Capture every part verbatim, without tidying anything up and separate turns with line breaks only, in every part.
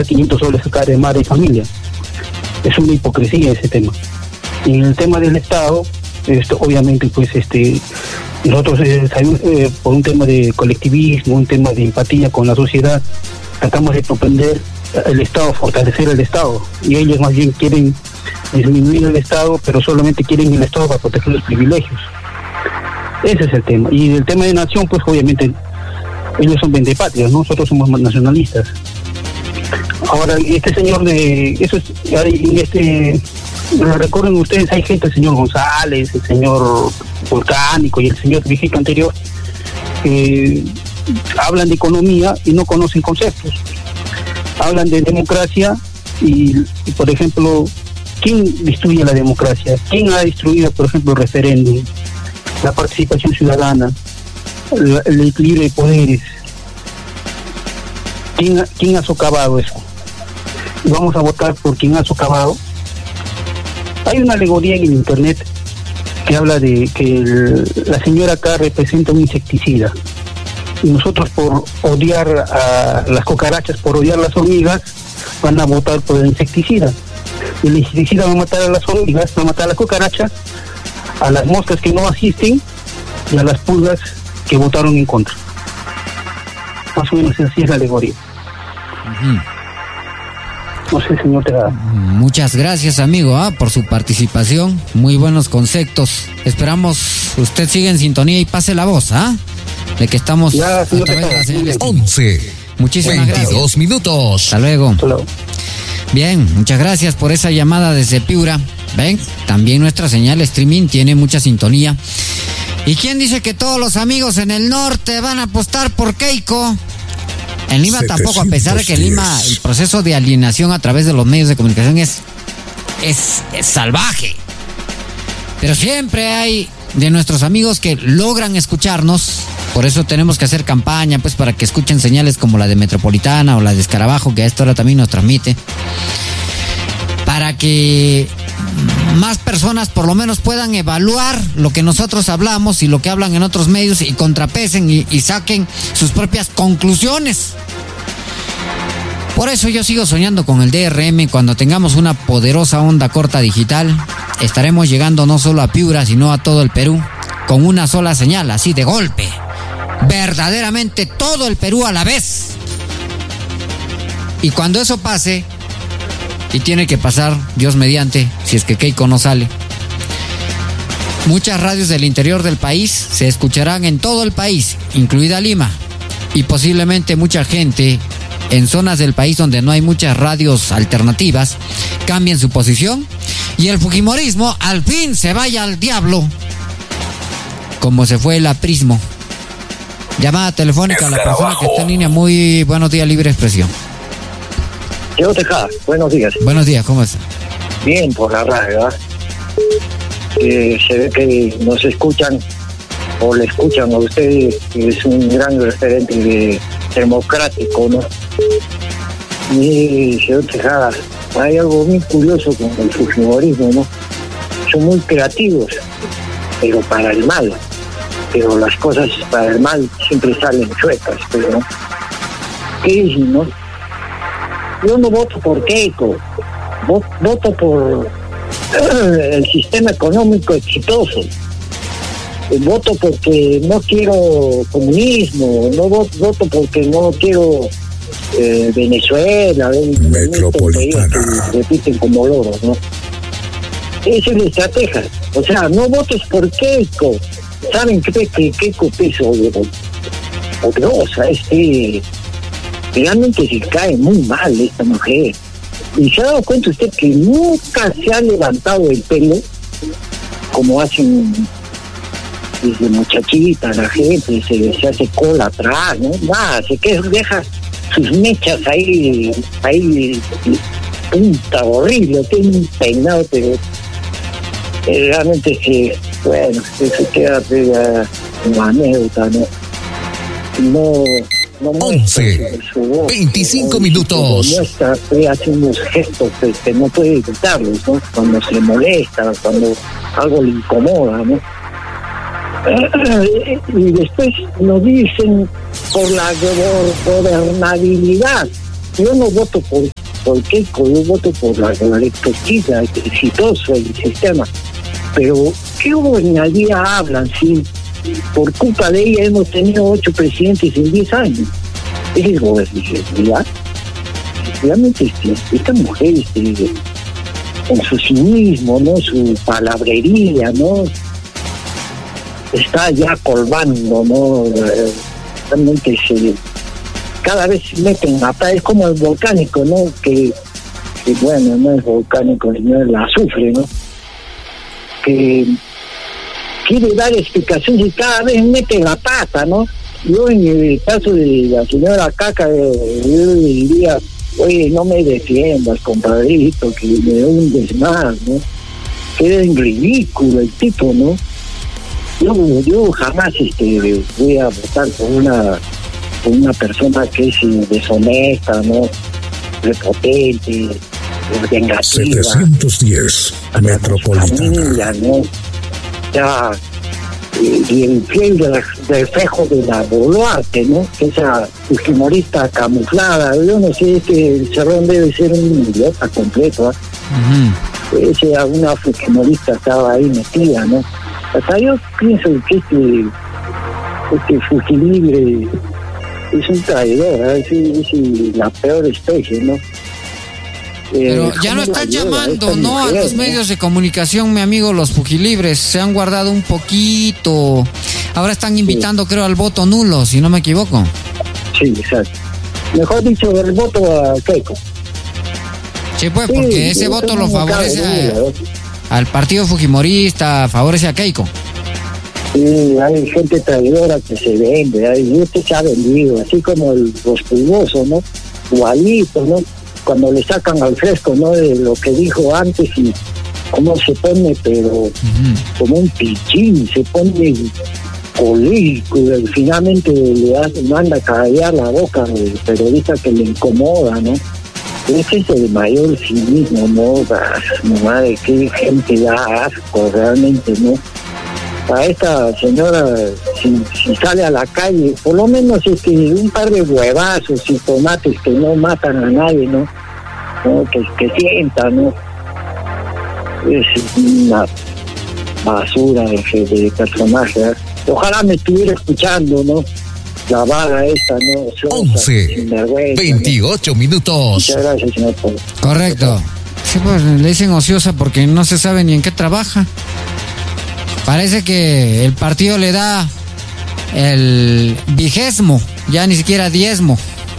cuesta quinientos soles sacar de madre y familia. Es una hipocresía ese tema. Y en el tema del Estado, esto, obviamente, pues, este, nosotros eh, salimos, eh, por un tema de colectivismo, un tema de empatía con la sociedad, tratamos de propender el Estado, fortalecer el Estado, y ellos más bien quieren disminuir el Estado, pero solamente quieren el Estado para proteger los privilegios. Ese es el tema. Y el tema de nación, pues obviamente ellos son vendepatrias, ¿no? Nosotros somos nacionalistas. Ahora, este señor de... eso es, este, recuerden ustedes, hay gente, el señor González, el señor Volcánico y el señor viejito anterior, que hablan de economía y no conocen conceptos. Hablan de democracia y, y, por ejemplo, ¿quién destruye la democracia? ¿Quién ha destruido, por ejemplo, el referéndum, la participación ciudadana, el, el equilibrio de poderes? ¿Quién, quién ha socavado eso? Vamos a votar por quien ha socavado. Hay una alegoría en el internet que habla de que el, la señora acá representa un insecticida. Y nosotros, por odiar a las cucarachas, por odiar a las hormigas, van a votar por el insecticida. Y el insecticida va a matar a las hormigas, va a matar a las cucarachas, a las moscas que no asisten y a las pulgas que votaron en contra. Más o menos así es la alegoría. Uh-huh. No sé, señor Tejada.
Muchas gracias, amigo, ¿eh? por su participación. Muy buenos conceptos. Esperamos usted siga en sintonía y pase la voz, ¿ah? ¿eh? De que estamos
ya,
a través de la señal.
once.
Muchísimas
veintidós
gracias.
minutos.
Hasta luego.
Hasta luego.
Bien, muchas gracias por esa llamada desde Piura. Ven, también nuestra señal streaming tiene mucha sintonía. ¿Y quién dice que todos los amigos en el norte van a apostar por Keiko? En Lima tampoco, a pesar de que en Lima el proceso de alienación a través de los medios de comunicación es, es, es salvaje. Pero siempre hay de nuestros amigos que logran escucharnos. Por eso tenemos que hacer campaña, pues, para que escuchen señales como la de Metropolitana o la de Escarabajo, que a esta hora también nos transmite, para que más personas por lo menos puedan evaluar lo que nosotros hablamos y lo que hablan en otros medios y contrapesen y, y saquen sus propias conclusiones. Por eso yo sigo soñando con el D R M. Cuando tengamos una poderosa onda corta digital, estaremos llegando no solo a Piura, sino a todo el Perú, con una sola señal, así de golpe. Verdaderamente todo el Perú a la vez. Y cuando eso pase, y tiene que pasar, Dios mediante, si es que Keiko no sale, muchas radios del interior del país se escucharán en todo el país, incluida Lima, y posiblemente mucha gente en zonas del país donde no hay muchas radios alternativas cambien su posición y el fujimorismo al fin se vaya al diablo, como se fue el aprismo. Llamada telefónica a la persona que está en línea. Muy buenos días, Libre Expresión.
Yo Tejada, buenos días.
Buenos días, ¿cómo está?
Bien, por la radio, ¿eh? Eh, se ve que nos escuchan, o le escuchan a usted, que es un gran referente de democrático, ¿no? Y, señor Tejada, hay algo muy curioso con el fujimorismo, ¿no? Son muy creativos, pero para el mal. Pero las cosas para el mal siempre salen chuecas, pero ¿no? ¿Qué es, no? Yo no voto por Keiko, voto por el sistema económico exitoso. Voto porque no quiero comunismo, no voto, voto porque no quiero eh, Venezuela,
Metropolitana.
que repiten como loros, ¿no? Esa es la estrategia. O sea, no votes por Keiko. ¿Saben qué? Que Keiko es odiosa, este... realmente se cae muy mal esta mujer. Y se ha dado cuenta usted que nunca se ha levantado el pelo como hacen desde muchachita la gente, se, se hace cola atrás, ¿no? Nada, se queda, deja sus mechas ahí, ahí, punta horrible, tiene un peinado, pero eh, realmente que, bueno, que se queda pega una anécdota, ¿no? No... No
once, veinticinco minutos.
Muestra, hace unos gestos que, que no puede evitarlos, ¿no? Cuando se molesta, cuando algo le incomoda, ¿no? Y después nos dicen por la gobernabilidad. yo no voto por, por Keiko, yo voto por la, la expertise exitosa del sistema. Pero, ¿qué gobernabilidad hablan si por culpa de ella hemos tenido ocho presidentes en diez años? ¿Es el gobernabilidad? Realmente este, esta mujer, este, con su cinismo, ¿no? Su palabrería, ¿no? Está ya colmando, ¿no? Realmente se, cada vez se meten a es como el volcánico, ¿no? Que, que bueno, no es volcánico, sino el azufre, ¿no? Que quiere dar explicaciones y cada vez mete la pata, ¿no? Yo en el caso de la señora Caca, yo le diría, oye, no me defiendas, compadrito, que me hundes más, ¿no? Queda en ridículo el tipo, ¿no? Yo, yo jamás este, voy a votar por una, por una persona que es deshonesta, ¿no? Prepotente, vengativa.
setecientos diez, Metropolitana.
Familia, ¿no? Ya, y el fiel del reflejo de la Boluarte, ¿no? Esa fujimorista camuflada, yo no sé, este el Cerrón debe ser un idiota completo, ¿eh? Uh-huh. Esa una fujimorista estaba ahí metida, ¿no? Hasta yo pienso que este, este fujilibre es un traidor, ¿eh? es, es la peor especie, ¿no?
Pero ya no están llamando, ¿no? Mujer, a los medios de comunicación, mi amigo, los fujilibres se han guardado un poquito. Ahora están invitando, sí, creo, al voto nulo, si no me equivoco.
Sí, exacto. Mejor dicho, el voto a Keiko.
Sí, pues, porque sí, ese voto lo favorece a, al partido fujimorista, favorece a Keiko.
Sí, hay gente traidora que se vende, hay, este se ha vendido, así como el, los pulgosos, ¿no? Igualito, ¿no? Cuando le sacan al fresco, ¿no? De lo que dijo antes y cómo se pone, pero uh-huh, como un pichín, se pone colérico y finalmente le hace, manda a callar la boca del periodista que le incomoda, ¿no? Ese es el mayor cinismo, ¿no? Mi madre, qué gente da asco realmente, ¿no? A esta señora, si, si sale a la calle, por lo menos este, un par de huevazos y tomates que no matan a nadie, ¿no? ¿No? Que, que sientan, ¿no? Es una basura de, de personaje, ¿eh? Ojalá me estuviera escuchando, ¿no? La vaga esta, ¿no? Sosa,
once, veintiocho, ¿no? Minutos.
Muchas gracias, señor Pablo.
Correcto. Sí, pues le dicen ociosa porque no se sabe ni en qué trabaja. Parece que el partido le da el vigésimo, ya ni siquiera diezmo.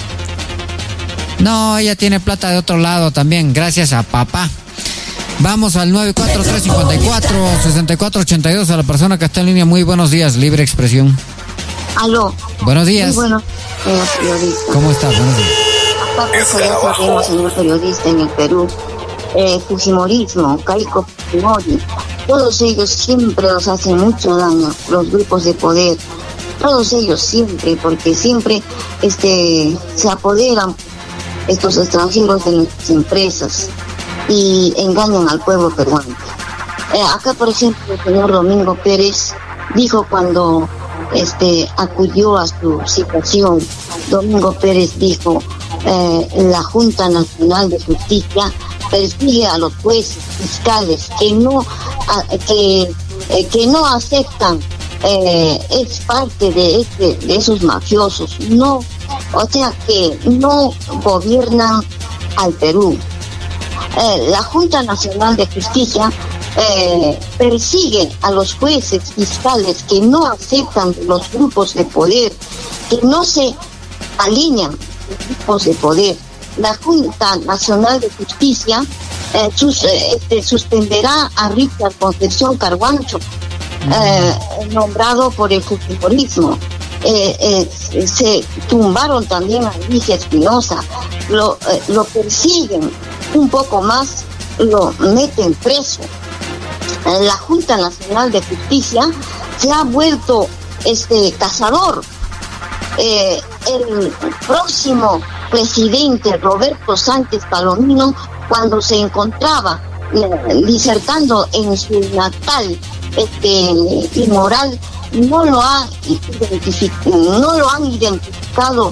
No, ella tiene plata de otro lado también, gracias a papá. Vamos al nueve cuatro tres cinco cuatro seis cuatro ocho dos a la persona que está en línea. Muy buenos días, libre expresión.
Aló.
Buenos días.
Muy bueno, señor periodista.
¿Cómo estás? Buenos días.
Aparte, ya sabemos, señor periodista, en el Perú, eh, fujimorismo, Keiko Fujimori, todos ellos siempre nos hacen mucho daño, los grupos de poder, todos ellos siempre, porque siempre este se apoderan estos extranjeros de nuestras empresas y engañan al pueblo peruano. Eh, acá, por ejemplo, el señor Domingo Pérez dijo cuando este acudió a su situación, Domingo Pérez dijo, eh, la Junta Nacional de Justicia persigue a los jueces fiscales que no a, que eh, que no aceptan, eh, es parte de este de esos mafiosos, no, o sea que no gobiernan al Perú. Eh, la Junta Nacional de Justicia eh, persigue a los jueces fiscales que no aceptan los grupos de poder, que no se alinean los grupos de poder. La Junta Nacional de Justicia eh, sus, eh, este, suspenderá a Richard Concepción Carguancho, eh, nombrado por el fujimorismo. Eh, eh, se tumbaron también a Alicia Espinosa, lo, eh, lo persiguen un poco más, lo meten preso. Eh, la Junta Nacional de Justicia se ha vuelto este cazador. Eh, el próximo presidente Roberto Sánchez Palomino, cuando se encontraba eh, disertando en su natal este inmoral, no lo ha identificado, no lo han identificado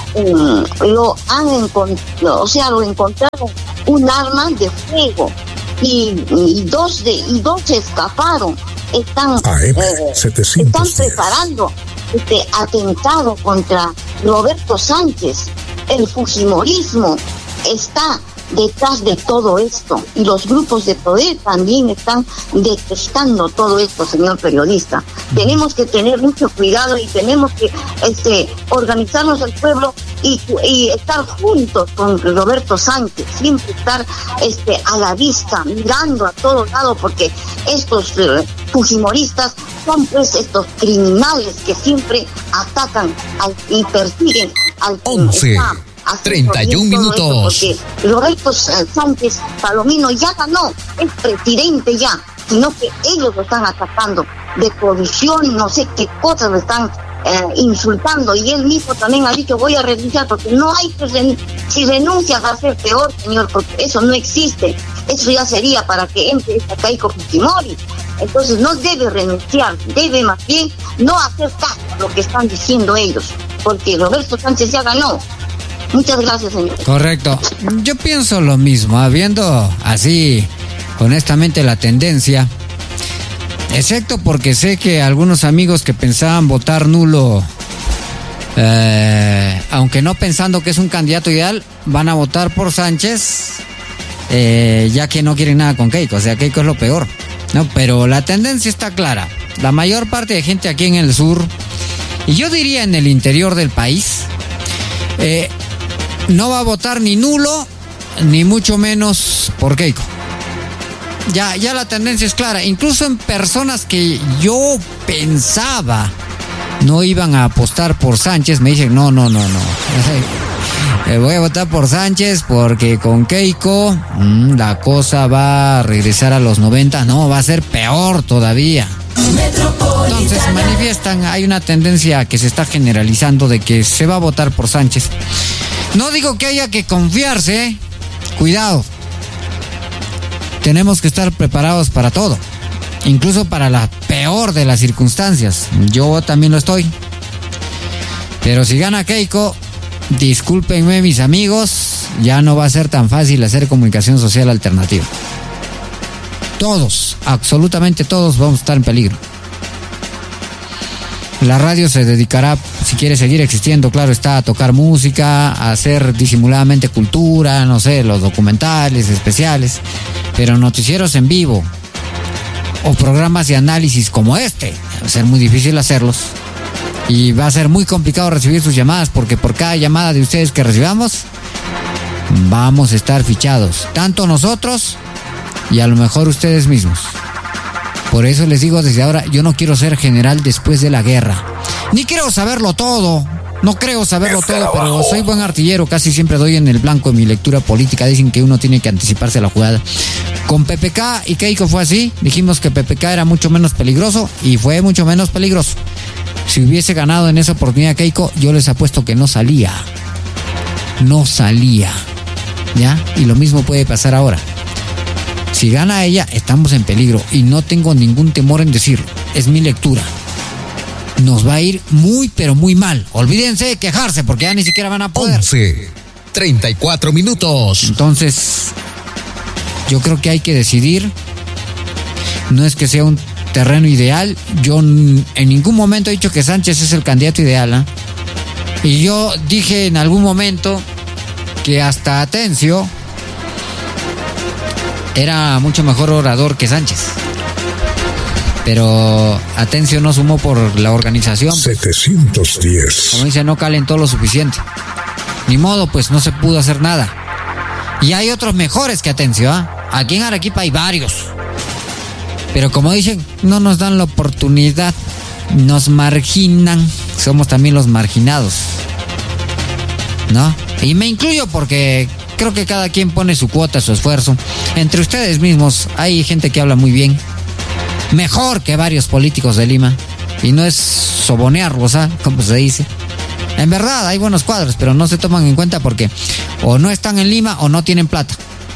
um, lo han encontrado, o sea, lo encontraron un arma de fuego y, y dos de y dos escaparon. Están, eh, están preparando este atentado contra Roberto Sánchez. El fujimorismo está detrás de todo esto y los grupos de poder también están detestando todo esto, señor periodista. Tenemos que tener mucho cuidado y tenemos que este, organizarnos el pueblo y, y estar juntos con Roberto Sánchez, siempre estar este, a la vista, mirando a todos lados, porque estos eh, fujimoristas son pues estos criminales que siempre atacan al, y persiguen al
once. treinta y un minutos.
Porque Roberto Sánchez Palomino ya ganó, es presidente ya, sino que ellos lo están atacando de corrupción, no sé qué cosas lo están eh, insultando, y él mismo también ha dicho voy a renunciar, porque no hay que ren- si renuncias va a ser peor, señor, porque eso no existe, eso ya sería para que entre esta Keiko Fujimori. Entonces no debe renunciar, debe más bien no hacer caso a lo que están diciendo ellos, porque Roberto Sánchez ya ganó. Muchas gracias, señor.
Correcto. Yo pienso lo mismo, habiendo así, honestamente, la tendencia, excepto porque sé que algunos amigos que pensaban votar nulo, eh, aunque no pensando que es un candidato ideal, van a votar por Sánchez, eh, ya que no quieren nada con Keiko, o sea, Keiko es lo peor, ¿no? Pero la tendencia está clara. La mayor parte de gente aquí en el sur, y yo diría en el interior del país, eh, no va a votar ni nulo, ni mucho menos por Keiko. Ya, ya la tendencia es clara. Incluso en personas que yo pensaba no iban a apostar por Sánchez, me dicen, no, no, no, no. Eh, voy a votar por Sánchez porque con Keiko mmm, la cosa va a regresar a los noventa. No, va a ser peor todavía. Entonces manifiestan, hay una tendencia que se está generalizando de que se va a votar por Sánchez. No digo que haya que confiarse, ¿eh? Cuidado. Tenemos que estar preparados para todo, incluso para la peor de las circunstancias. Yo también lo estoy. Pero si gana Keiko, discúlpenme mis amigos, ya no va a ser tan fácil hacer comunicación social alternativa. Todos, absolutamente todos vamos a estar en peligro. La radio se dedicará, si quiere seguir existiendo, claro está, a tocar música, a hacer disimuladamente cultura, no sé, los documentales especiales, pero noticieros en vivo o programas de análisis como este, va a ser muy difícil hacerlos y va a ser muy complicado recibir sus llamadas, porque por cada llamada de ustedes que recibamos vamos a estar fichados, tanto nosotros y a lo mejor ustedes mismos. Por eso les digo desde ahora, yo no quiero ser general después de la guerra. Ni quiero saberlo todo. No creo saberlo todo, pero soy buen artillero. Casi siempre doy en el blanco en mi lectura política. Dicen que uno tiene que anticiparse a la jugada. Con P P K y Keiko fue así. Dijimos que P P K era mucho menos peligroso y fue mucho menos peligroso. Si hubiese ganado en esa oportunidad Keiko, yo les apuesto que no salía. No salía. ¿Ya? Y lo mismo puede pasar ahora. Si gana ella, estamos en peligro y no tengo ningún temor en decirlo. Es mi lectura. Nos va a ir muy, pero muy mal. Olvídense de quejarse porque ya ni siquiera van a poder.
once, treinta y cuatro minutos.
Entonces, yo creo que hay que decidir. No es que sea un terreno ideal. Yo en ningún momento he dicho que Sánchez es el candidato ideal, ¿eh? Y yo dije en algún momento que hasta Atencio era mucho mejor orador que Sánchez. Pero Atencio no sumó por la organización.
setecientos diez.
Como dice, no calentó lo suficiente. Ni modo, pues no se pudo hacer nada. Y hay otros mejores que Atencio, ¿eh? Aquí en Arequipa hay varios. Pero como dicen, no nos dan la oportunidad. Nos marginan. Somos también los marginados, ¿no? Y me incluyo porque creo que cada quien pone su cuota, su esfuerzo. Entre ustedes mismos hay gente que habla muy bien, mejor que varios políticos de Lima. Y no es sobonearlos, ¿ah? Como se dice. En verdad hay buenos cuadros, pero no se toman en cuenta porque o no están en Lima o no tienen plata.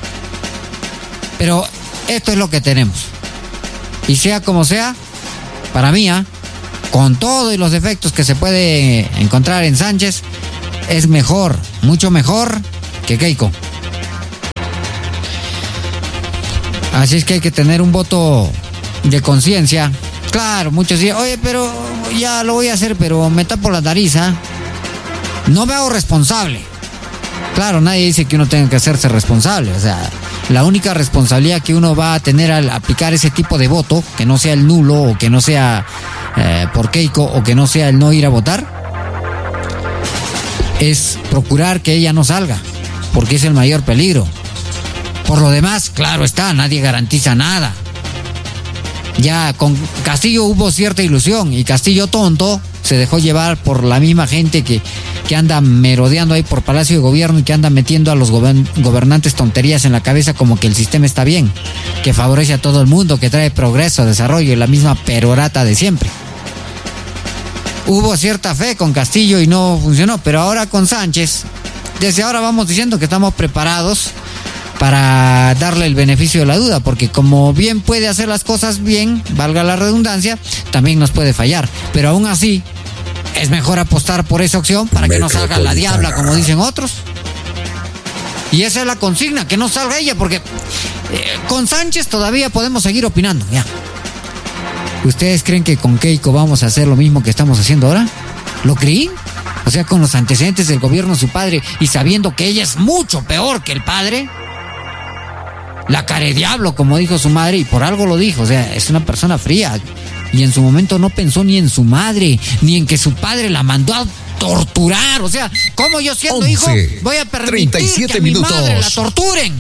Pero esto es lo que tenemos. Y sea como sea, para mí, ¿ah? Con todo y los defectos que se puede encontrar en Sánchez, es mejor, mucho mejor que Keiko. Así es que hay que tener un voto de conciencia. Claro, muchos dicen, oye, pero ya lo voy a hacer, pero me tapo la nariz, ¿eh? No me hago responsable. Claro, nadie dice que uno tenga que hacerse responsable. O sea, la única responsabilidad que uno va a tener al aplicar ese tipo de voto, que no sea el nulo o que no sea eh, por Keiko o que no sea el no ir a votar, es procurar que ella no salga, porque es el mayor peligro. Por lo demás, claro está, nadie garantiza nada. Ya con Castillo hubo cierta ilusión y Castillo tonto se dejó llevar por la misma gente que, que anda merodeando ahí por Palacio de Gobierno y que anda metiendo a los gobern- gobernantes tonterías en la cabeza como que el sistema está bien, que favorece a todo el mundo, que trae progreso, desarrollo y la misma perorata de siempre. Hubo cierta fe con Castillo y no funcionó, pero ahora con Sánchez, desde ahora vamos diciendo que estamos preparados para darle el beneficio de la duda, porque como bien puede hacer las cosas bien, valga la redundancia, también nos puede fallar, pero aún así es mejor apostar por esa opción para que no salga la diabla, como dicen otros. Y esa es la consigna, que no salga ella, porque eh, con Sánchez todavía podemos seguir opinando, ya. ¿Ustedes creen que con Keiko vamos a hacer lo mismo que estamos haciendo ahora? ¿Lo creen? O sea, con los antecedentes del gobierno de su padre y sabiendo que ella es mucho peor que el padre. La carediablo, como dijo su madre, y por algo lo dijo, o sea, es una persona fría. Y en su momento no pensó ni en su madre, ni en que su padre la mandó a torturar. O sea, ¿cómo yo siendo once, hijo voy a permitir treinta y siete que a mi minutos. Madre la torturen?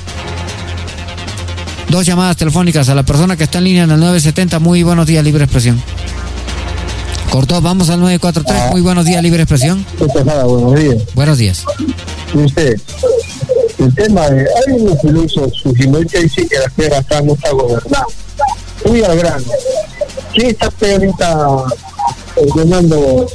Dos llamadas telefónicas a la persona que está en línea en el nueve setenta. Muy buenos días, Libre Expresión. Cortó, vamos al nueve cuatro tres. Muy buenos días, Libre Expresión.
Buenos días.
Buenos días.
¿Y usted? El tema de, hay unos filósofos fujimoristas que dicen que la tierra acá no está gobernada. Muy al grano. ¿Quién está ahorita ordenando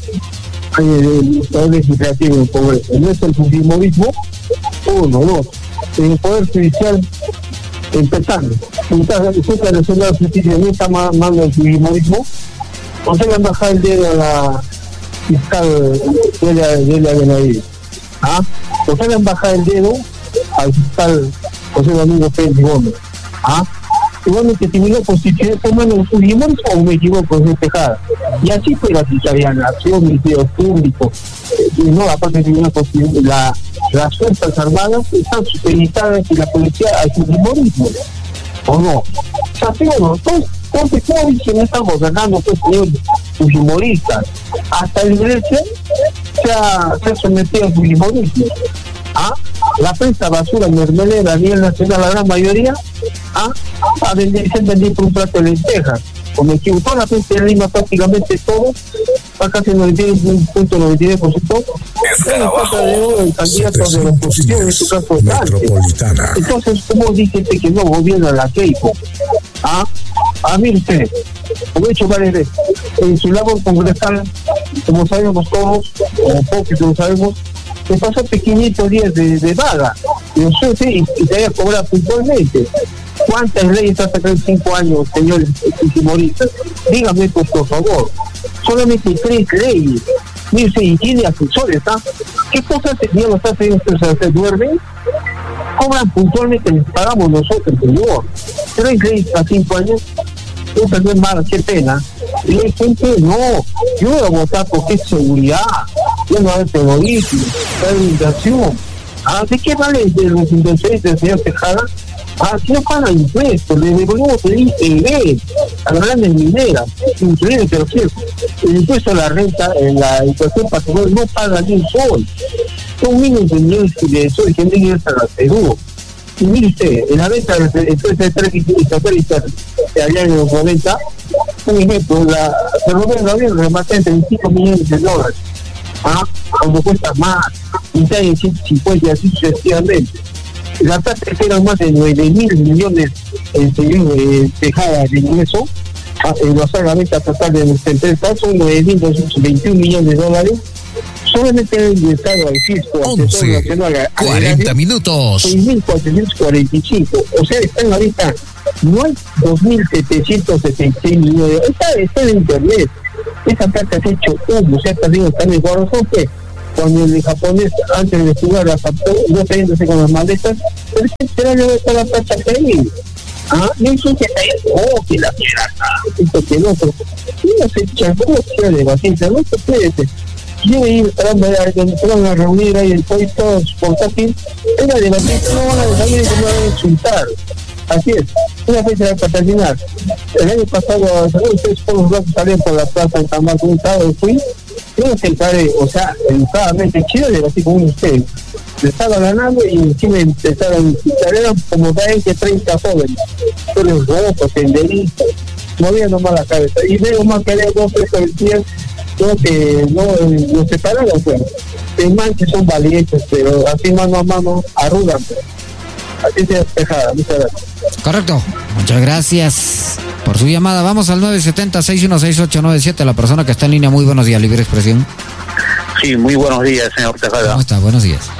el poder legislativo en el Congreso? ¿No es el fujimorismo? Uno, dos. En el Poder Judicial, empezando. Usted que resuelve la justicia no está mandando el fujimorismo. ¿O se le han bajado el dedo a la fiscal de la de la Benavides? ¿Ah? ¿O se le han bajado el dedo al fiscal José Domingo Pérez Gómez? ¿Ah? Igualmente, si me lo constituye como en los Fujimori, o me equivoco, José Tejada. Y así fue la fiscalización, ministerios públicos, y no, aparte de una la, las Fuerzas Armadas están supeditadas y la policía al fujimorismo, ¿o no? O sea, sí, bueno, entonces, entonces, ¿cómo dicen que estamos ganando, pues, señores fujimoristas? Hasta el derecho se ha, se ha sometido al fujimorismo. ¿Ah? La prensa basura mermelera a nivel nacional, la gran mayoría, ¿ah? a vender, se vendido por un plato de lentejas. Como equivocó la prensa de Lima prácticamente todo, va casi el noventa y nueve punto noventa y nueve por ciento. El candidato de la oposición, en este caso Metropolitana. Entonces, ¿cómo dice usted que no gobierna la Keiko? ¿Ah? Ah, mire usted, como he dicho varias veces, en su labor congresal, como sabemos todos, o pocos lo sabemos, se pasó pequeñitos días de, de vaga, y usted sí, y se había cobrado puntualmente. ¿Cuántas leyes ha sacado en cinco años, señores fujimoristas? Dígame, pues, por favor. Solamente tres leyes. Mire, y tiene asesores, ¿ah? ¿Qué cosas ya los hacen ustedes? ¿Se duermen? Cobran puntualmente, les pagamos nosotros, señor. Tres leyes a cinco años. Esa no es mala, qué pena. Y hay gente, no, yo voy a votar porque es seguridad, yo no voy a haber terrorismo, hay inversión. ¿Ah? ¿De qué vale de los inversiones del señor Tejada? Ah, si no pagan impuestos, le devolvemos el I T V a las grandes mineras, increíble, pero cierto. El impuesto a la renta, en la educación patronal, no paga ni un sol. Son miles de millones de soles que no ingresan al Perú. Y mire usted, en la venta de empresas satélites allá en los noventa, un ejemplo, la Ferroviaria Gabriel remata en treinta y cinco millones de dólares. ¿Ah? Cuando cuesta más, mitad de ciento cincuenta y así sucesivamente. La plata era más de nueve mil millones en señor eh, Tejada de ingreso, en la saga venta total de nuestra empresa son nueve mil doscientos veintiún millones de dólares. Solamente el Estado al fisco,
once, nacional, cuarenta minutos.
seis mil cuatrocientos cuarenta y cinco. O sea, están ahorita, no hay dos mil setecientos setenta y seis millones de dólares. Está, está en internet. Esa plata se ha hecho humo, se ha perdido también. ¿Cuáles son qué? cuando el japonés, antes de jugar, la captó, no teniéndose con las maletas, pero ¿qué será de toda la plata ahí? Ah, no hizo que caer, oh, que la quiera acá, esto que el otro. Y no se changó, quiere debatir, no se puede. Quiere ir a donde se van a reunir ahí el país todos portátil, era debatir, no van a debatir y no van a insultar. Así es, una fecha para terminar. El año pasado, ustedes por los blancos salían por la plaza en Tamar, un sábado fui, yo se encaré, o sea, educadamente, chido, de así como ustedes. Le estaba ganando y encima empezaron, eran como veinte, treinta jóvenes. Pero los robos, tenderistas, movían nomás la cabeza. Y veo más que había dos, tres policías, no, que no, los separaron, pues. En manches son valientes, pero así mano a mano arrugan, pues. Así se despejada, muchas gracias.
Correcto, muchas gracias por su llamada. Vamos al nueve siete cero, seis uno seis, ocho nueve siete, la persona que está en línea. Muy buenos días, Libre Expresión.
Sí, muy buenos días, señor Tejada.
¿Cómo está? Buenos días.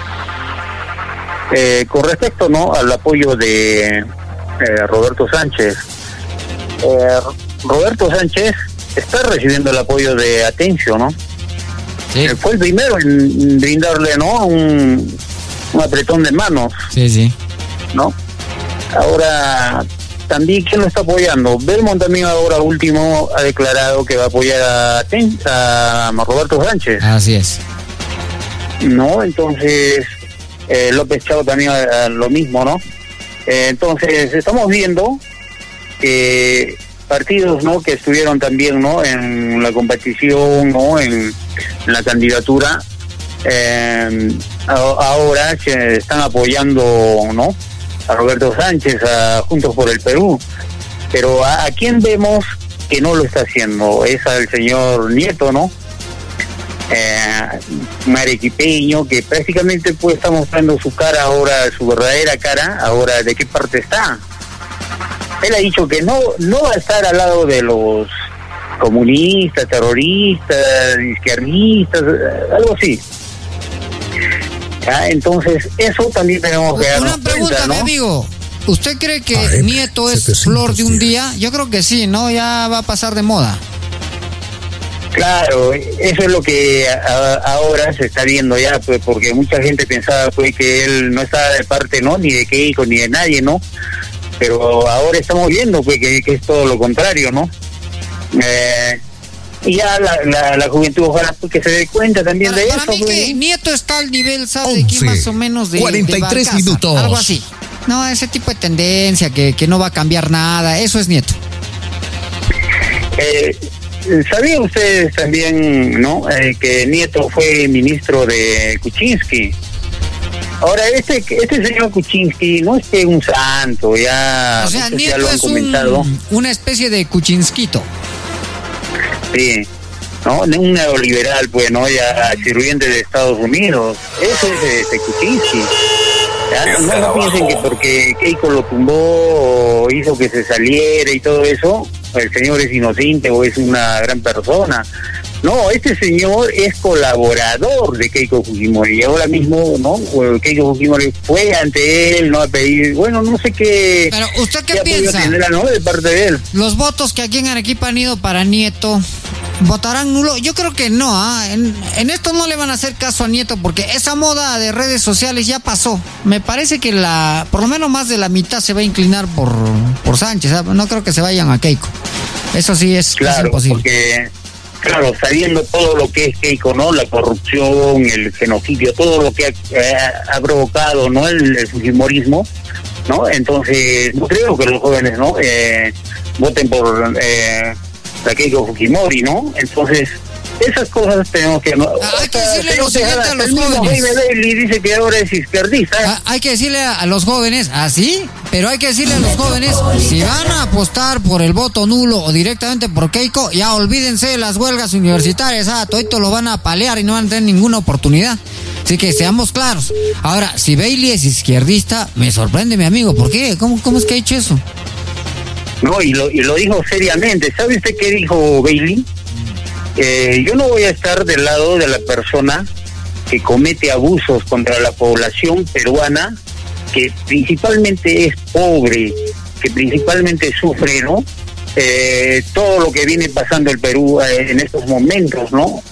Eh, con respecto, ¿no?, al apoyo de eh, Roberto Sánchez, eh, Roberto Sánchez está recibiendo el apoyo de Atencio, ¿no?
Sí.
Eh, fue el primero en brindarle, ¿no?, un, un apretón de manos.
Sí, sí.
¿No? Ahora, también, ¿quién lo está apoyando? Belmont también ahora último ha declarado que va a apoyar a, Ten, a Roberto Sánchez.
Así es.
¿No? Entonces, eh, López Chao también a, a lo mismo, ¿no? Eh, entonces, estamos viendo que partidos, ¿no?, que estuvieron también, ¿no?, en la competición, ¿no?, en, en la candidatura, eh, a, ahora se están apoyando, ¿no?, a Roberto Sánchez, a Juntos por el Perú, pero a, a quién vemos que no lo está haciendo es al señor Nieto, ¿no? Eh, un arequipeño que prácticamente pues está mostrando su cara ahora, su verdadera cara, ahora de qué parte está. Él ha dicho que no, no va a estar al lado de los comunistas, terroristas, izquierdistas, algo así. ¿Ya? Entonces, eso también tenemos que darnos
Una pregunta,
cuenta, ¿no?
mi amigo. ¿Usted cree que
A M
Nieto es
setecientos
flor de un
diez.
día? Yo creo que sí, ¿no? Ya va a pasar de moda.
Claro, eso es lo que a, ahora se está viendo ya, pues, porque mucha gente pensaba pues que él no estaba de parte, ¿no?, ni de Keiko ni de nadie, ¿no? Pero ahora estamos viendo pues que, que es todo lo contrario, ¿no? Eh, y ya la, la, la juventud ojalá pues, que se dé cuenta también
Para,
de
para
eso.
mí
pues.
que Nieto está al nivel, ¿sabe de qué?
once,
Más o menos de
cuarenta y tres
de Barcaza,
minutos.
algo así. No, ese tipo de tendencia que, que no va a cambiar nada, eso es Nieto.
Eh, ¿Sabían ustedes también, no, eh, que Nieto fue ministro de Kuczynski? Ahora, este este señor Kuczynski no es que un santo, ya,
O sea,
muchos ya
Nieto
lo han
es
comentado.
un, una especie de Kuczynskito.
Sí, ¿no? Un neoliberal, pues, ¿no? Ya sirviente de Estados Unidos. Eso es de, de Kuczynski. ¿Ya? No, no piensen que porque Keiko lo tumbó o hizo que se saliera y todo eso, el señor es inocente o es una gran persona. No, este señor es colaborador de Keiko Fujimori. Ahora mismo, ¿no? Keiko Fujimori fue ante él, ¿no? A pedir, bueno, no sé qué...
Pero, ¿usted qué
qué apoyo
piensa?
tendrá, ¿no?, de parte de él.
Los votos que aquí en Arequipa han ido para Nieto, ¿votarán nulo? Yo creo que no, ¿ah? En, en esto no le van a hacer caso a Nieto porque esa moda de redes sociales ya pasó. Me parece que la, por lo menos más de la mitad se va a inclinar por, por Sánchez, ¿sabes? No creo que se vayan a Keiko. Eso sí es,
Claro,
es imposible.
porque, claro, sabiendo todo lo que es Keiko, ¿no? La corrupción, el genocidio, todo lo que ha, eh, ha provocado, ¿no? El, el fujimorismo, ¿no? Entonces, no creo que los jóvenes, ¿no? Eh, voten por eh, la Keiko Fujimori, ¿no? Entonces, esas cosas tenemos que... ¿no?
Ah, hay que decirle lo
Hasta-
siguiente a los
el mismo
jóvenes.
Jaime Bailey dice que ahora es izquierdista.
Ah, hay que decirle a, a los jóvenes, así, pero hay que decirle a los jóvenes, si van a apostar por el voto nulo o directamente por Keiko, ya olvídense de las huelgas universitarias, ah, todo lo van a palear y no van a tener ninguna oportunidad. Así que seamos claros. Ahora, si Bailey es izquierdista, me sorprende, mi amigo, ¿por qué? ¿Cómo, cómo es que ha hecho eso?
No, y lo, y lo dijo seriamente. ¿Sabe usted qué dijo Bailey? Eh, yo no voy a estar del lado de la persona que comete abusos contra la población peruana, que principalmente es pobre, que principalmente sufre, ¿no? Eh, todo lo que viene pasando el Perú eh, en estos momentos, ¿no?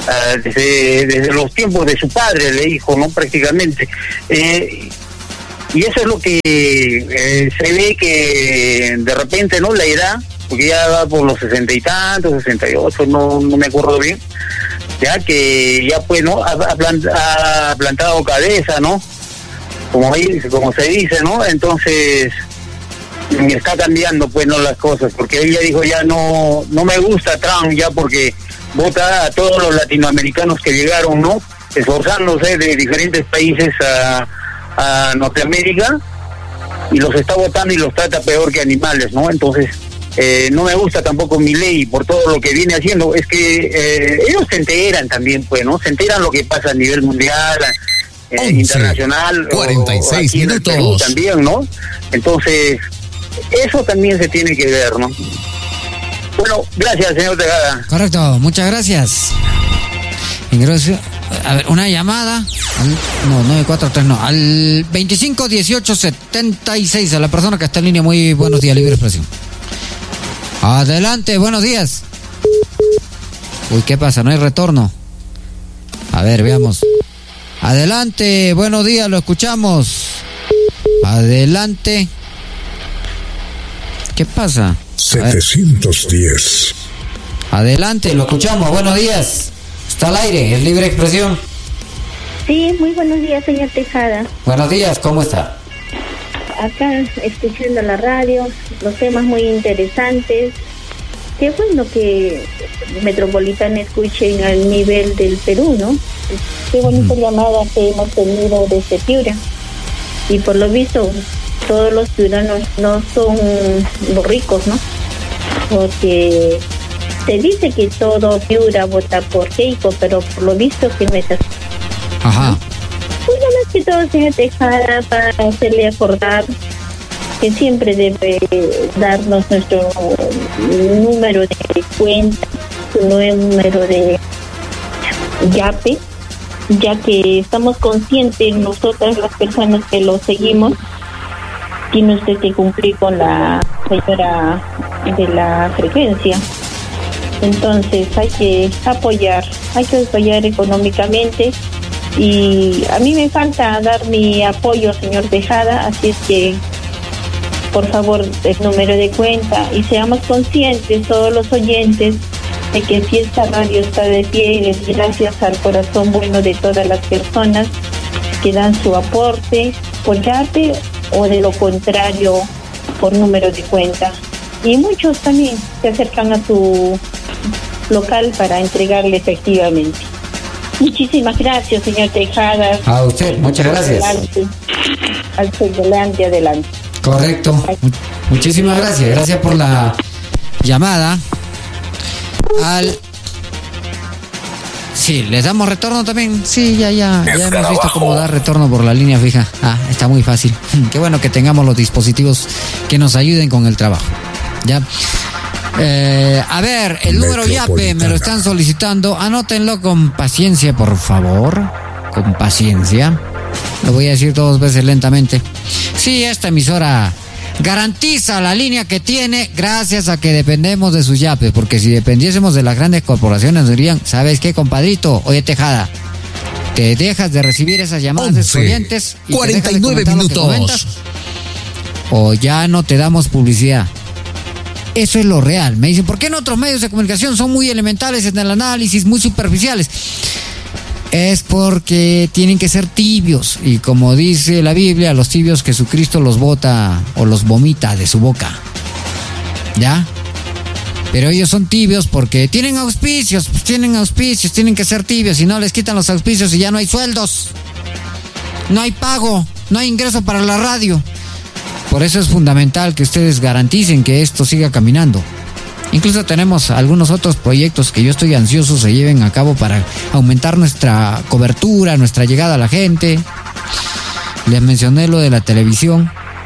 uh, desde, desde los tiempos de su padre, le dijo, ¿no? Prácticamente. Eh, y eso es lo que eh, se ve que de repente, ¿no? La edad, porque ya va por los sesenta y tantos, sesenta y ocho, no, no me acuerdo bien, ya que ya pues, ¿no? Ha, ha, plant, ha plantado cabeza, ¿no? Como, como se dice, ¿no? Entonces está cambiando pues no las cosas, porque ella dijo ya no no me gusta Trump ya porque vota a todos los latinoamericanos que llegaron, ¿no? Esforzándose de diferentes países a, a Norteamérica y los está votando y los trata peor que animales, ¿no? Entonces eh, no me gusta tampoco Milei por todo lo que viene haciendo. Es que eh, ellos se enteran también, pues, ¿no? Se enteran lo que pasa a nivel mundial, eh, once, internacional,
cuarenta y seis
o aquí
minutos.
En el Perú también, ¿no? Entonces eso también se tiene que ver, ¿no? Bueno, gracias, señor Tejada.
Correcto, muchas gracias. Ingreso, a ver, una llamada. Al, no, nueve cuatro tres no. Al veinticinco dieciocho setenta y seis, a la persona que está en línea. Muy buenos días, libre expresión. Adelante, buenos días. Uy, ¿qué pasa? No hay retorno. A ver, veamos. Adelante, buenos días, lo escuchamos. Adelante. ¿Qué pasa?
setecientos diez.
Adelante, lo escuchamos. Buenos días. Está al aire, es libre expresión.
Sí, muy buenos días, señor Tejada.
Buenos días, ¿cómo está?
Acá escuchando la radio, los temas muy interesantes. Qué bueno que Metropolitana escuchen al nivel del Perú, ¿no? Qué bonita mm. llamada que hemos tenido desde Piura. Y por lo visto, todos los ciudadanos no son los ricos, ¿no? Porque se dice que todo Piura vota por Keiko, pero por lo visto que no es así.
Ajá.
Pues nada más que todo, señor Tejada, para hacerle acordar que siempre debe darnos nuestro número de cuenta, su número de YAPE, ya que estamos conscientes nosotras las personas que lo seguimos. Tiene usted que cumplir con la señora de la frecuencia. Entonces hay que apoyar, hay que apoyar económicamente. Y a mí me falta dar mi apoyo, señor Tejada, así es que por favor el número de cuenta y seamos conscientes todos los oyentes de que si esta radio está de pie es gracias al corazón bueno de todas las personas que dan su aporte por YAPE o de lo contrario por número de cuenta. Y muchos también se acercan a su local para entregarle efectivamente. Muchísimas gracias, señor Tejada.
A usted, muchas gracias.
Adelante, adelante, adelante.
Correcto. Muchísimas gracias. Gracias por la llamada. Al... Sí, ¿les damos retorno también? Sí, ya, ya. Ya hemos visto cómo dar retorno por la línea fija. Ah, está muy fácil. Qué bueno que tengamos los dispositivos que nos ayuden con el trabajo. Ya. Eh, a ver, el número YAPE me lo están solicitando. Anótenlo con paciencia, por favor. Con paciencia. Lo voy a decir dos veces lentamente. Sí, esta emisora garantiza la línea que tiene gracias a que dependemos de sus YAPE. Porque si dependiésemos de las grandes corporaciones, nos dirían: ¿sabes qué, compadrito? Oye, Tejada, te dejas de recibir esas llamadas de estudiantes y cuarenta y nueve minutos. O ya no te damos publicidad. Eso es lo real. Me dicen, ¿por qué en otros medios de comunicación son muy elementales en el análisis, muy superficiales? Es porque tienen que ser tibios. Y como dice la Biblia, los tibios Jesucristo los bota o los vomita de su boca. ¿Ya? Pero ellos son tibios porque tienen auspicios, pues tienen auspicios, tienen que ser tibios. Si no, les quitan los auspicios y ya no hay sueldos. No hay pago, no hay ingreso para la radio. Por eso es fundamental que ustedes garanticen que esto siga caminando. Incluso tenemos algunos otros proyectos que yo estoy ansioso se lleven a cabo para aumentar nuestra cobertura, nuestra llegada a la gente. Les mencioné lo de la televisión.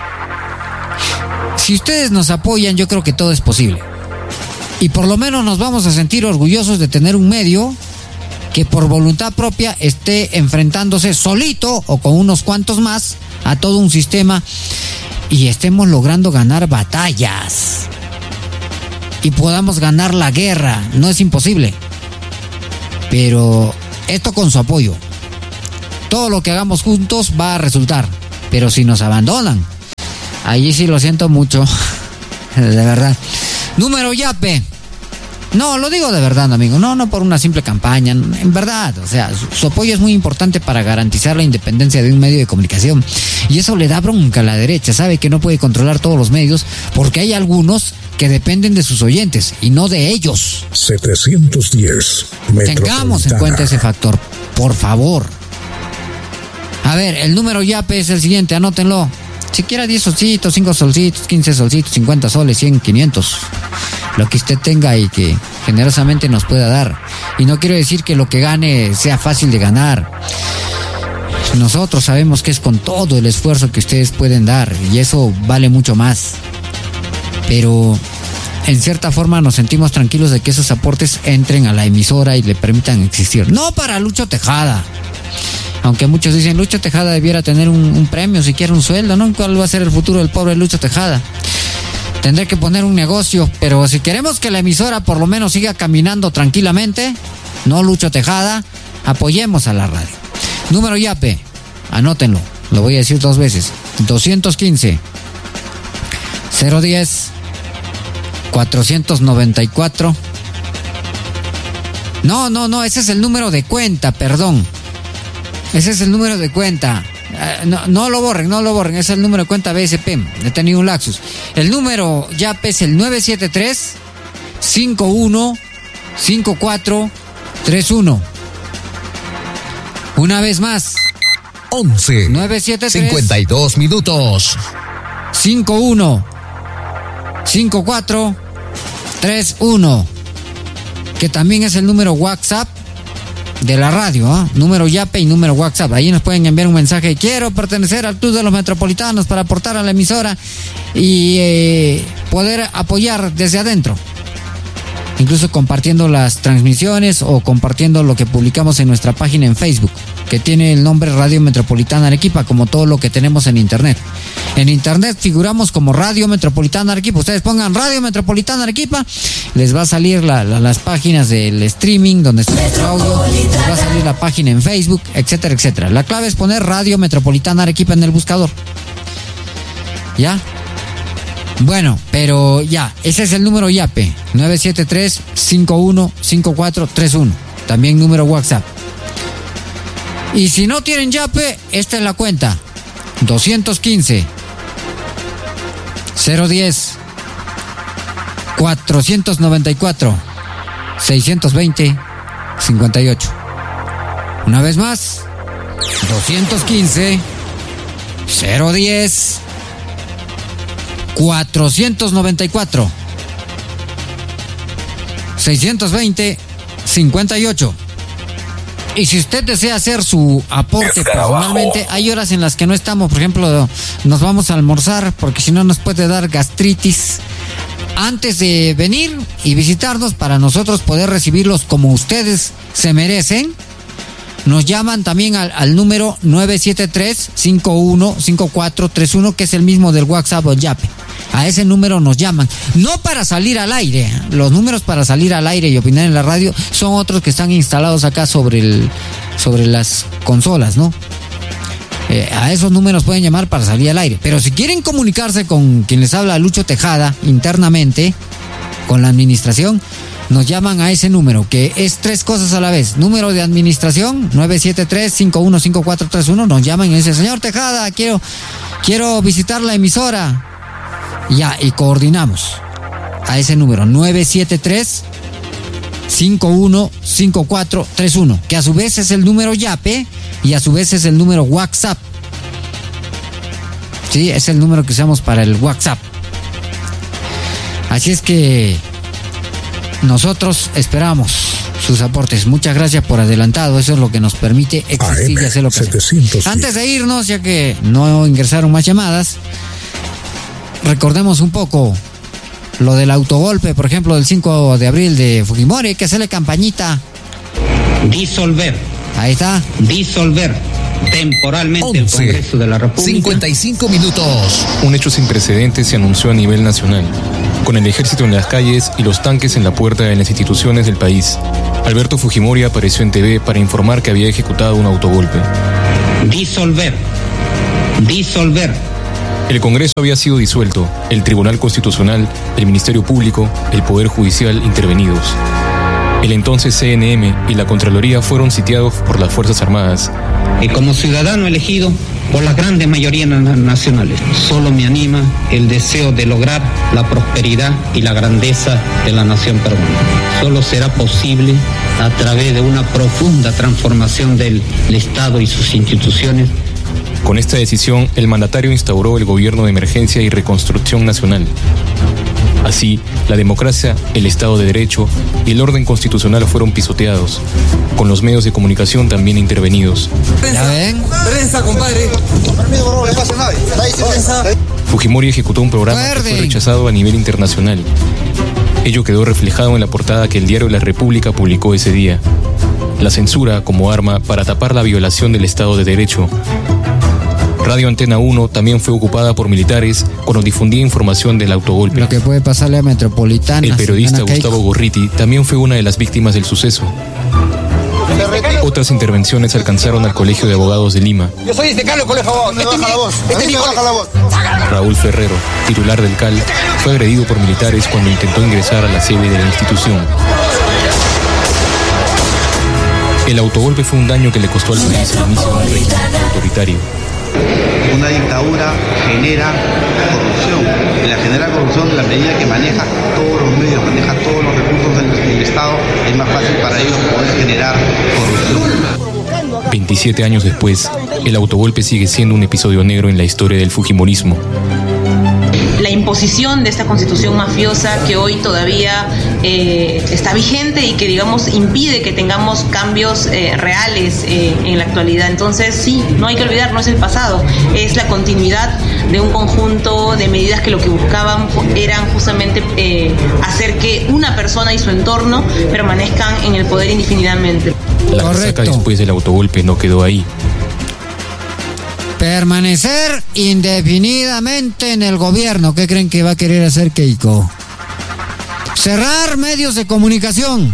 Si ustedes nos apoyan, yo creo que todo es posible. Y por lo menos nos vamos a sentir orgullosos de tener un medio que por voluntad propia esté enfrentándose solito o con unos cuantos más a todo un sistema y estemos logrando ganar batallas y podamos ganar la guerra. No es imposible, pero esto con su apoyo. Todo lo que hagamos juntos va a resultar, pero si nos abandonan, allí sí lo siento mucho, de verdad. Número Yape. No, lo digo de verdad, amigo, no, no por una simple campaña, en verdad, o sea, su, su apoyo es muy importante para garantizar la independencia de un medio de comunicación, y eso le da bronca a la derecha, sabe que no puede controlar todos los medios, porque hay algunos que dependen de sus oyentes, y no de ellos.
setecientos diez.
Tengamos en cuenta ese factor, por favor. A ver, el número Yape es el siguiente, anótenlo. Siquiera diez solcitos, cinco solcitos, quince solcitos, cincuenta soles, cien, quinientos. Lo que usted tenga y que generosamente nos pueda dar. Y no quiero decir que lo que gane sea fácil de ganar. Nosotros sabemos que es con todo el esfuerzo que ustedes pueden dar y eso vale mucho más. Pero en cierta forma nos sentimos tranquilos de que esos aportes entren a la emisora y le permitan existir. No para Lucho Tejada. Aunque muchos dicen, Lucho Tejada debiera tener un, un premio, siquiera un sueldo, ¿no? ¿Cuál va a ser el futuro del pobre Lucho Tejada? Tendré que poner un negocio, pero si queremos que la emisora por lo menos siga caminando tranquilamente, no Lucho Tejada, apoyemos a la radio. Número Yape, anótenlo, lo voy a decir dos veces, doscientos quince, cero diez, cuatrocientos noventa y cuatro. No, no, no, ese es el número de cuenta, perdón. Ese es el número de cuenta. Uh, no, no lo borren, no lo borren. Ese es el número de cuenta B S P. He tenido un lapsus. El número Yape es el nueve siete tres, cinco uno, cinco cuatro, tres uno. Una vez más.
once.
nueve siete tres.
cincuenta y dos minutos.
cinco uno, cinco cuatro, tres uno. Que también es el número WhatsApp de la radio, ¿eh? Número Yape y número WhatsApp. Ahí nos pueden enviar un mensaje: quiero pertenecer al Club de los Metropolitanos para aportar a la emisora y eh, poder apoyar desde adentro, incluso compartiendo las transmisiones o compartiendo lo que publicamos en nuestra página en Facebook, que tiene el nombre Radio Metropolitana Arequipa, como todo lo que tenemos en internet. En internet figuramos como Radio Metropolitana Arequipa. Ustedes pongan Radio Metropolitana Arequipa, les va a salir la, la, las páginas del streaming donde está nuestro audio, les va a salir la página en Facebook, etcétera, etcétera. La clave es poner Radio Metropolitana Arequipa en el buscador. ¿Ya? Bueno, pero ya, ese es el número Yape, nueve siete tres, cinco uno, cinco cuatro, tres uno. También número WhatsApp. Y si no tienen Yape, esta es la cuenta: doscientos quince, cero diez, cuatrocientos noventa y cuatro, seiscientos veinte, cincuenta y ocho. Una vez más, doscientos quince, cero diez, cuatrocientos noventa y cuatro, seiscientos veinte, cincuenta y ocho. Y si usted desea hacer su aporte personalmente, hay horas en las que no estamos, por ejemplo, nos vamos a almorzar porque si no nos puede dar gastritis. Antes de venir y visitarnos, para nosotros poder recibirlos como ustedes se merecen, nos llaman también al, al número nueve siete tres, cinco uno, cinco cuatro tres uno, que es el mismo del WhatsApp o Yape. A ese número nos llaman, no para salir al aire. Los números para salir al aire y opinar en la radio son otros que están instalados acá sobre el, sobre las consolas, ¿no? Eh, a esos números pueden llamar para salir al aire. Pero si quieren comunicarse con quien les habla, Lucho Tejada, internamente, con la administración, nos llaman a ese número, que es tres cosas a la vez. Número de administración, nueve siete tres, cinco uno, cinco cuatro tres uno. Nos llaman y dicen: señor Tejada, quiero, quiero visitar la emisora. Ya, y coordinamos a ese número, nueve siete tres, cinco uno, cinco cuatro tres uno, que a su vez es el número Yape y a su vez es el número WhatsApp. Sí, es el número que usamos para el WhatsApp. Así es que nosotros esperamos sus aportes. Muchas gracias por adelantado. Eso es lo que nos permite existir y hacer lo que hacemos. Antes de irnos, ya que no ingresaron más llamadas, recordemos un poco lo del autogolpe, por ejemplo, del cinco de abril de Fujimori. Hay que hacerle campañita.
Disolver.
Ahí está.
Disolver temporalmente el Congreso de la República.
cincuenta y cinco minutos.
Un hecho sin precedentes se anunció a nivel nacional, con el ejército en las calles y los tanques en la puerta de las instituciones del país. Alberto Fujimori apareció en T V para informar que había ejecutado un autogolpe.
Disolver. Disolver.
El Congreso había sido disuelto, el Tribunal Constitucional, el Ministerio Público, el Poder Judicial intervenidos. El entonces C N M y la Contraloría fueron sitiados por las Fuerzas Armadas.
Y como ciudadano elegido por las grandes mayorías nacionales, solo me anima el deseo de lograr la prosperidad y la grandeza de la nación peruana. Solo será posible a través de una profunda transformación del Estado y sus instituciones.
Con esta decisión, el mandatario instauró el gobierno de emergencia y reconstrucción nacional. Así, la democracia, el Estado de Derecho y el orden constitucional fueron pisoteados, con los medios de comunicación también intervenidos.
¿Ya ven?
Prensa, compadre. No le pasa nada.
Fujimori ejecutó un programa que fue rechazado a nivel internacional. Ello quedó reflejado en la portada que el diario La República publicó ese día. La censura como arma para tapar la violación del Estado de Derecho. Radio Antena uno también fue ocupada por militares cuando difundía información del autogolpe.
Lo que puede pasarle a Metropolitana.
El periodista Gustavo Gorriti también fue una de las víctimas del suceso. Otras intervenciones alcanzaron al Colegio de Abogados de Lima.
Yo soy este Carlos Colegio de Abogados. Este baja la voz. Este me baja la voz.
Raúl Ferrero, titular del C A L, fue agredido por militares cuando intentó ingresar a la sede de la institución. El autogolpe fue un daño que le costó al país el inicio de un régimen autoritario.
Una dictadura genera corrupción. Y la genera corrupción en la medida que maneja todos los medios, maneja todos los recursos del, del Estado, es más fácil para ellos poder generar corrupción.
veintisiete años después, el autogolpe sigue siendo un episodio negro en la historia del fujimorismo.
La imposición de esta constitución mafiosa que hoy todavía eh, está vigente y que, digamos, impide que tengamos cambios eh, reales eh, en la actualidad. Entonces, sí, no hay que olvidar, no es el pasado, es la continuidad de un conjunto de medidas que lo que buscaban eran justamente eh, hacer que una persona y su entorno permanezcan en el poder indefinidamente.
La casaca después del autogolpe no quedó ahí.
Permanecer indefinidamente en el gobierno. ¿Qué creen que va a querer hacer Keiko? Cerrar medios de comunicación.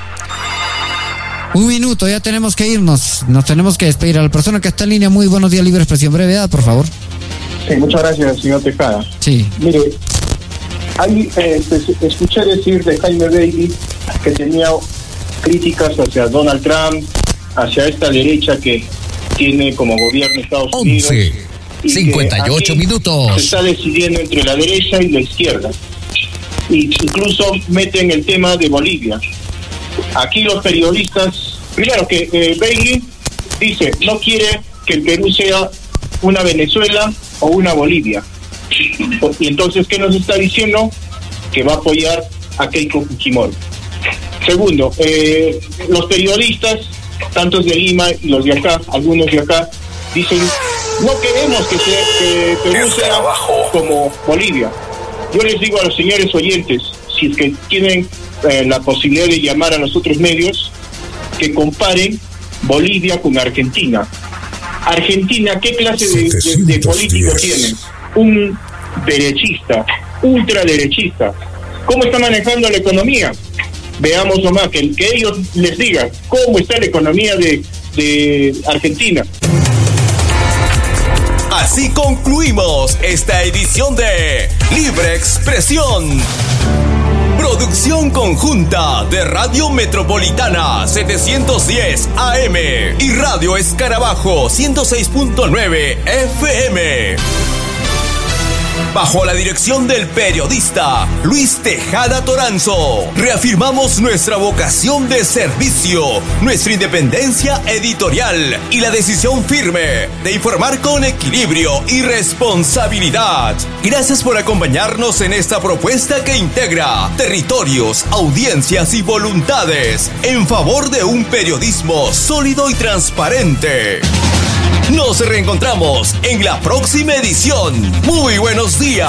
Un minuto, ya tenemos que irnos. Nos tenemos que despedir. A la persona que está en línea, muy buenos días, Libre Expresión. Brevedad, por favor.
Sí, muchas gracias, señor Tejada.
Sí.
Mire, hay, eh, escuché decir de Jaime Bailey que tenía críticas hacia Donald Trump, hacia esta derecha que tiene como gobierno Estados Unidos.
once, cincuenta y ocho minutos.
Se está decidiendo entre la derecha y la izquierda. Y incluso meten el tema de Bolivia. Aquí los periodistas, primero que eh, Bailey dice, no quiere que el Perú sea una Venezuela o una Bolivia. Y entonces, ¿qué nos está diciendo? Que va a apoyar a Keiko Fujimori. Segundo, eh, los periodistas, tantos de Lima y los de acá, algunos de acá, dicen, no queremos que, sea, que Perú sea como Bolivia. Yo les digo a los señores oyentes, si es que tienen eh, la posibilidad de llamar a los otros medios, que comparen Bolivia con Argentina. Argentina, ¿qué clase de, de, de político tiene? Un derechista, ultraderechista. ¿Cómo está manejando la economía? Veamos nomás, que, que ellos les digan cómo está la economía de, de Argentina.
Así concluimos esta edición de Libre Expresión. Producción conjunta de Radio Metropolitana setecientos diez A M y Radio Escarabajo ciento seis punto nueve F M. Bajo la dirección del periodista Luis Tejada Toranzo, reafirmamos nuestra vocación de servicio, nuestra independencia editorial y la decisión firme de informar con equilibrio y responsabilidad. Gracias por acompañarnos en esta propuesta que integra territorios, audiencias y voluntades en favor de un periodismo sólido y transparente. Nos reencontramos en la próxima edición. Muy buenos días.